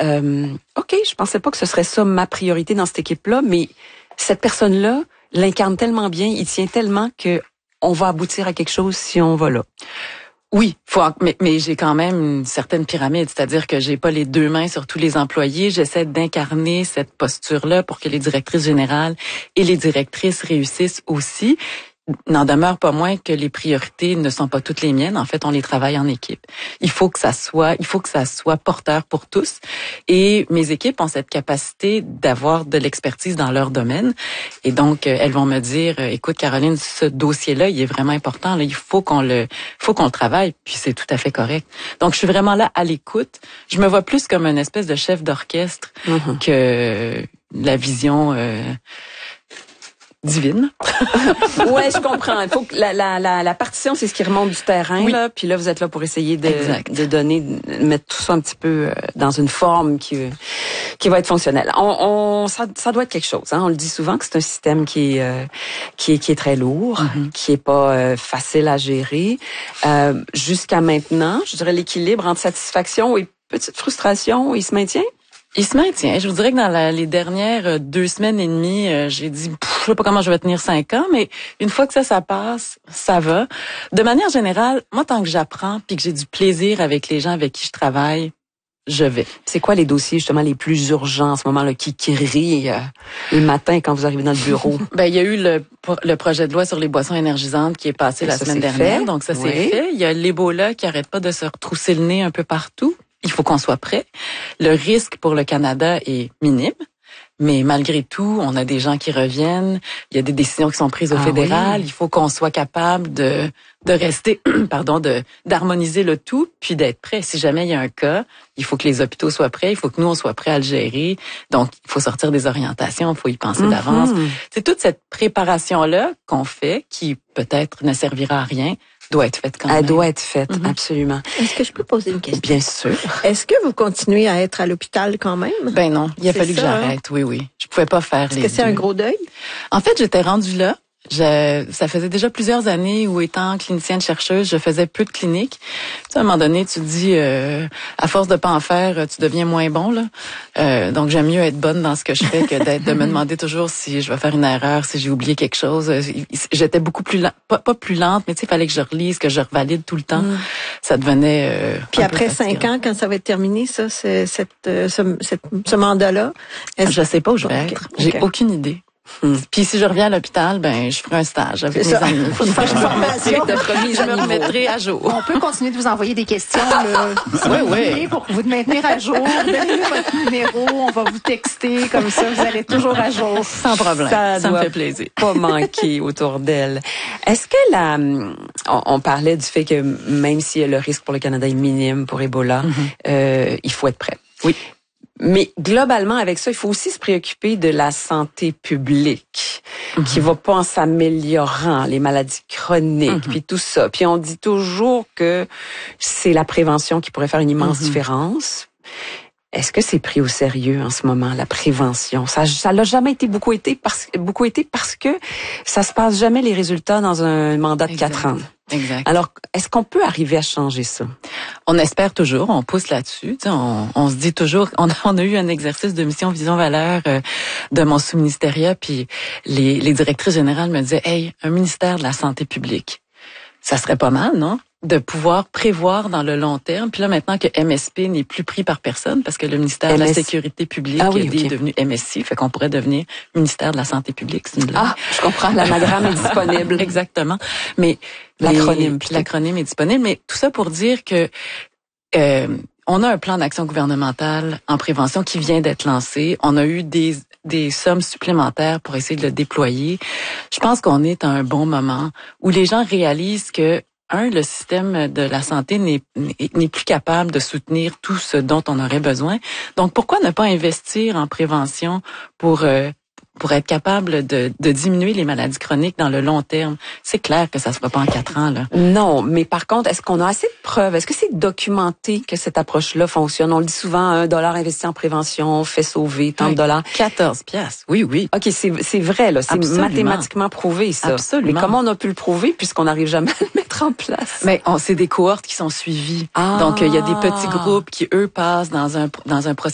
OK, je pensais pas que ce serait ça ma priorité dans cette équipe-là, mais cette personne-là l'incarne tellement bien, il tient tellement que on va aboutir à quelque chose si on va là. Oui, mais j'ai quand même une certaine pyramide, c'est-à-dire que j'ai pas les deux mains sur tous les employés. J'essaie d'incarner cette posture-là pour que les directrices générales et les directrices réussissent aussi. N'en demeure pas moins que les priorités ne sont pas toutes les miennes. En fait, on les travaille en équipe. Il faut que ça soit porteur pour tous. Et mes équipes ont cette capacité d'avoir de l'expertise dans leur domaine. Et donc, elles vont me dire, écoute, Caroline, ce dossier-là, il est vraiment important. Là, il faut qu'on le travaille. Puis c'est tout à fait correct. Donc, je suis vraiment là à l'écoute. Je me vois plus comme une espèce de chef d'orchestre que la vision divine. Ouais, je comprends. Il faut que la partition, c'est ce qui remonte du terrain, là. Puis là, vous êtes là pour essayer de donner, de mettre tout ça un petit peu dans une forme qui va être fonctionnelle. Ça doit être quelque chose. Hein. On le dit souvent que c'est un système qui est très lourd, qui est pas facile à gérer. Jusqu'à maintenant, je dirais l'équilibre entre satisfaction et petite frustration, il se maintient? Il se maintient. Je vous dirais que dans les dernières 2 semaines et demie, j'ai dit, je sais pas comment je vais tenir 5 ans, mais une fois que ça passe, ça va. De manière générale, moi, tant que j'apprends puis que j'ai du plaisir avec les gens avec qui je travaille, je vais. C'est quoi les dossiers, justement, les plus urgents en ce moment, là, qui rient le matin quand vous arrivez dans le bureau? Ben, il y a eu le projet de loi sur les boissons énergisantes qui est passé la semaine dernière. Fait. Donc, ça, c'est fait. Il y a l'Ebola qui arrête pas de se retrousser le nez un peu partout. Il faut qu'on soit prêt. Le risque pour le Canada est minime, mais malgré tout, on a des gens qui reviennent. Il y a des décisions qui sont prises au fédéral. Il faut qu'on soit capable de rester, d'harmoniser le tout, puis d'être prêt. Si jamais il y a un cas, il faut que les hôpitaux soient prêts. Il faut que nous, on soit prêts à le gérer. Donc, il faut sortir des orientations. Il faut y penser d'avance. C'est toute cette préparation-là qu'on fait qui peut-être ne servira à rien. Doit être faite quand même. Elle doit être faite, absolument. Est-ce que je peux poser une question? Bien sûr. Est-ce que vous continuez à être à l'hôpital quand même? Ben non, il a fallu que j'arrête, oui. Je pouvais pas faire les deux. Est-ce que c'est un gros deuil? En fait, j'étais rendue là. Ça faisait déjà plusieurs années où, étant clinicienne chercheuse, je faisais peu de cliniques. Tu sais, à un moment donné, tu te dis, à force de pas en faire, tu deviens moins bon, là. Donc, j'aime mieux être bonne dans ce que je fais que de me demander toujours si je vais faire une erreur, si j'ai oublié quelque chose. J'étais beaucoup plus pas plus lente, mais tu sais, il fallait que je relise, que je revalide tout le temps. Ça devenait Puis après 5 ans, quand ça va être terminé, ça, ce mandat-là? Je sais pas où je vais être. J'ai aucune idée. Puis si je reviens à l'hôpital, ben je ferai un stage avec mes amis. Faut faire une formation. Je me remettrai à jour. On peut continuer de vous envoyer des questions oui. pour vous maintenir à jour. Donnez-nous votre numéro, on va vous texter comme ça, vous allez toujours à jour. Sans problème. Ça me fait plaisir. Pas manquer autour d'elle. Est-ce que on parlait du fait que même si le risque pour le Canada est minime pour Ebola, il faut être prêt. Oui. Mais globalement, avec ça, il faut aussi se préoccuper de la santé publique, qui va pas en s'améliorant, les maladies chroniques, puis tout ça. Puis on dit toujours que c'est la prévention qui pourrait faire une immense différence. Est-ce que c'est pris au sérieux en ce moment, la prévention? Ça l'a jamais été beaucoup été parce que ça se passe jamais les résultats dans un mandat de 4 ans. Exact. Alors, est-ce qu'on peut arriver à changer ça? On espère toujours, on pousse là-dessus. Tu sais, on se dit toujours, on a eu un exercice de mission vision valeur de mon sous-ministériat, puis les directrices générales me disaient, hey, un ministère de la santé publique, ça serait pas mal, non? De pouvoir prévoir dans le long terme. Puis là, maintenant que MSP n'est plus pris par personne, parce que le ministère de la Sécurité publique est devenu MSC, fait qu'on pourrait devenir ministère de la Santé publique. C'est une blague. Ah, je comprends. L'anagramme est disponible. Exactement. Mais l'acronyme est disponible. Mais tout ça pour dire que on a un plan d'action gouvernemental en prévention qui vient d'être lancé. On a eu des sommes supplémentaires pour essayer de le déployer. Je pense qu'on est à un bon moment où les gens réalisent que le système de la santé n'est plus capable de soutenir tout ce dont on aurait besoin. Donc, pourquoi ne pas investir en prévention pour être capable de diminuer les maladies chroniques dans le long terme? C'est clair que ça se fera pas en 4 ans, là. Non, mais par contre, est-ce qu'on a assez de preuves? Est-ce que c'est documenté que cette approche-là fonctionne? On le dit souvent, $1 investi en prévention fait sauver tant de dollars. 14 piastres. Oui. OK, c'est vrai, là. C'est mathématiquement prouvé, ça. Absolument. Mais comment on a pu le prouver puisqu'on n'arrive jamais à le mettre en place? Mais c'est des cohortes qui sont suivies. Donc, il y a des petits groupes qui, eux, passent dans un processus